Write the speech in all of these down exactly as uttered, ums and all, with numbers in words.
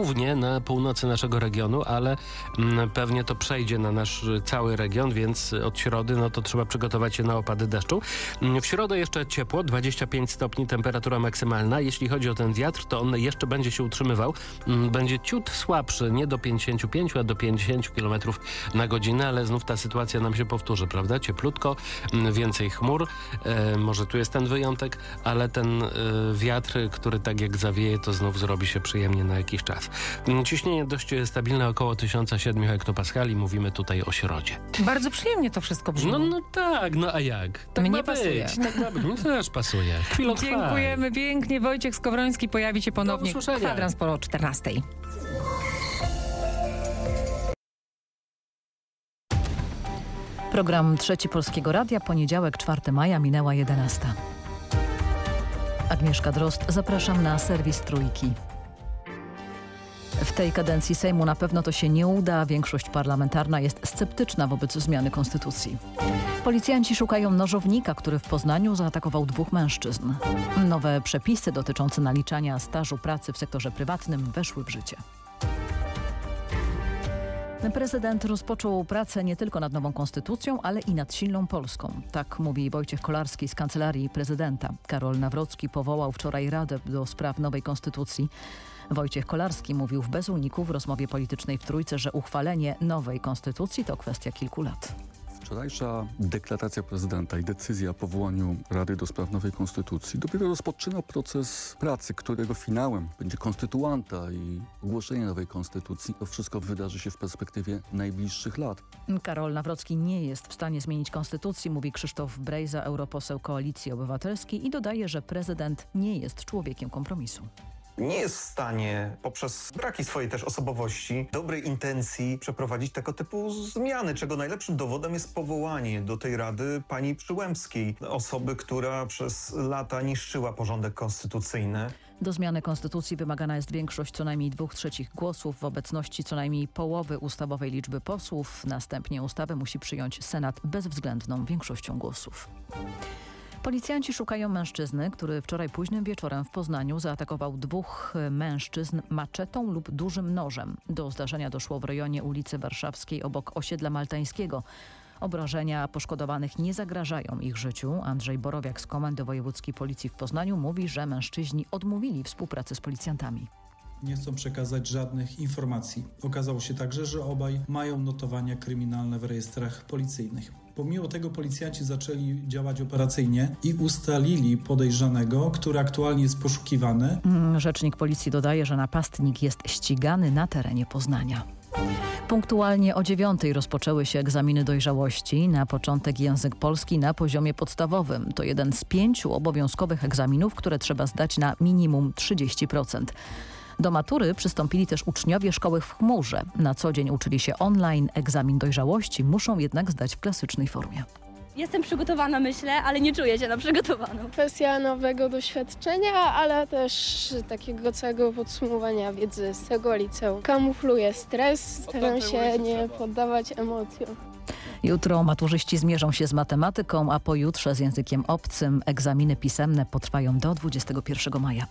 głównie na północy naszego regionu, ale mm, pewnie to przejdzie na nasz cały region, więc od środy no to trzeba przygotować się na opady deszczu. Mm, w środę jeszcze ciepło, dwadzieścia pięć stopni temperatura maksymalna. Jeśli chodzi o ten wiatr, to on jeszcze będzie się utrzymywał. Mm, będzie ciut słabszy, nie do pięćdziesięciu pięciu, a do pięćdziesięciu kilometrów na godzinę, ale znów ta sytuacja nam się powtórzy, prawda? Cieplutko, mm, więcej chmur. E, może tu jest ten wyjątek, ale ten e, wiatr, który tak jak zawieje, to znów zrobi się przyjemnie na jakiś czas. Ciśnienie dość stabilne, około tysiąc siedem hektopaskali. Mówimy tutaj o środzie. Bardzo przyjemnie to wszystko brzmi. No, no tak, no a jak? Tak Mnie ma pasuje. być. Tak ma być. Mi też pasuje. Chwilą trwa. Dziękujemy pięknie. Wojciech Skowroński pojawi się ponownie. Do usłyszenia. Kwadrans po czternastej. Program Trzeci Polskiego Radia, poniedziałek, czwartego maja, minęła jedenasta. Agnieszka Drozd, zapraszam na serwis Trójki. W tej kadencji Sejmu na pewno to się nie uda, większość parlamentarna jest sceptyczna wobec zmiany konstytucji. Policjanci szukają nożownika, który w Poznaniu zaatakował dwóch mężczyzn. Nowe przepisy dotyczące naliczania stażu pracy w sektorze prywatnym weszły w życie. Prezydent rozpoczął pracę nie tylko nad nową konstytucją, ale i nad silną Polską. Tak mówi Wojciech Kolarski z Kancelarii Prezydenta. Karol Nawrocki powołał wczoraj Radę do spraw nowej konstytucji. Wojciech Kolarski mówił w Bez Uniku w rozmowie politycznej w Trójce, że uchwalenie nowej konstytucji to kwestia kilku lat. Wczorajsza deklaracja prezydenta i decyzja o powołaniu Rady do spraw nowej konstytucji dopiero rozpoczyna proces pracy, którego finałem będzie konstytuanta i ogłoszenie nowej konstytucji. To wszystko wydarzy się w perspektywie najbliższych lat. Karol Nawrocki nie jest w stanie zmienić konstytucji, mówi Krzysztof Brejza, europoseł Koalicji Obywatelskiej, i dodaje, że prezydent nie jest człowiekiem kompromisu. Nie jest w stanie poprzez braki swojej też osobowości, dobrej intencji przeprowadzić tego typu zmiany, czego najlepszym dowodem jest powołanie do tej Rady pani Przyłębskiej, osoby, która przez lata niszczyła porządek konstytucyjny. Do zmiany konstytucji wymagana jest większość co najmniej dwóch trzecich głosów w obecności co najmniej połowy ustawowej liczby posłów. Następnie ustawę musi przyjąć Senat bezwzględną większością głosów. Policjanci szukają mężczyzny, który wczoraj późnym wieczorem w Poznaniu zaatakował dwóch mężczyzn maczetą lub dużym nożem. Do zdarzenia doszło w rejonie ulicy Warszawskiej obok osiedla Maltańskiego. Obrażenia poszkodowanych nie zagrażają ich życiu. Andrzej Borowiak z Komendy Wojewódzkiej Policji w Poznaniu mówi, że mężczyźni odmówili współpracy z policjantami. Nie chcą przekazać żadnych informacji. Okazało się także, że obaj mają notowania kryminalne w rejestrach policyjnych. Pomimo tego policjanci zaczęli działać operacyjnie i ustalili podejrzanego, który aktualnie jest poszukiwany. Rzecznik policji dodaje, że napastnik jest ścigany na terenie Poznania. Punktualnie o dziewiątej rozpoczęły się egzaminy dojrzałości. Na początek język polski na poziomie podstawowym. To jeden z pięciu obowiązkowych egzaminów, które trzeba zdać na minimum trzydzieści procent. Do matury przystąpili też uczniowie szkoły w chmurze. Na co dzień uczyli się online. Egzamin dojrzałości muszą jednak zdać w klasycznej formie. Jestem przygotowana, myślę, ale nie czuję się na przygotowaną. Kwestia nowego doświadczenia, ale też takiego całego podsumowania wiedzy z tego liceum. Kamufluję stres, staram się nie poddawać emocjom. Jutro maturzyści zmierzą się z matematyką, a pojutrze z językiem obcym. Egzaminy pisemne potrwają do dwudziestego pierwszego maja.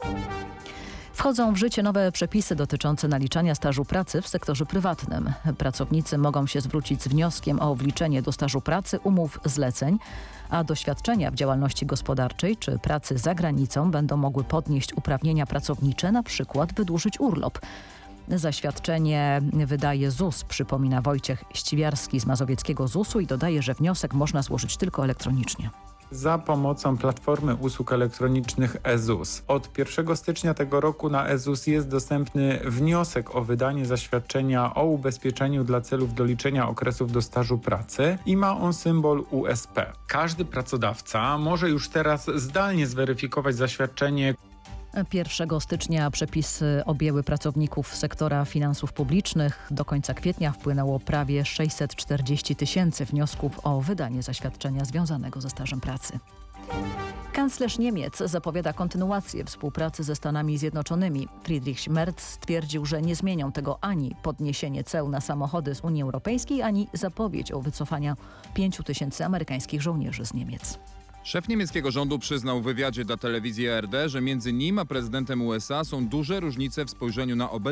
Wchodzą w życie nowe przepisy dotyczące naliczania stażu pracy w sektorze prywatnym. Pracownicy mogą się zwrócić z wnioskiem o wliczenie do stażu pracy umów zleceń, a doświadczenia w działalności gospodarczej czy pracy za granicą będą mogły podnieść uprawnienia pracownicze, na przykład wydłużyć urlop. Zaświadczenie wydaje Z U S, przypomina Wojciech Ściwiarski z mazowieckiego Z U S u i dodaje, że wniosek można złożyć tylko elektronicznie. Za pomocą platformy usług elektronicznych e Z U S. Od pierwszego stycznia tego roku na e Z U S jest dostępny wniosek o wydanie zaświadczenia o ubezpieczeniu dla celów doliczenia okresów do stażu pracy i ma on symbol U S P. Każdy pracodawca może już teraz zdalnie zweryfikować zaświadczenie. pierwszego stycznia przepisy objęły pracowników sektora finansów publicznych. Do końca kwietnia wpłynęło prawie sześćset czterdzieści tysięcy wniosków o wydanie zaświadczenia związanego ze stażem pracy. Kanclerz Niemiec zapowiada kontynuację współpracy ze Stanami Zjednoczonymi. Friedrich Merz stwierdził, że nie zmienią tego ani podniesienie ceł na samochody z Unii Europejskiej, ani zapowiedź o wycofaniu pięciu tysięcy amerykańskich żołnierzy z Niemiec. Szef niemieckiego rządu przyznał w wywiadzie dla telewizji A R D, że między nim a prezydentem U S A są duże różnice w spojrzeniu na obecność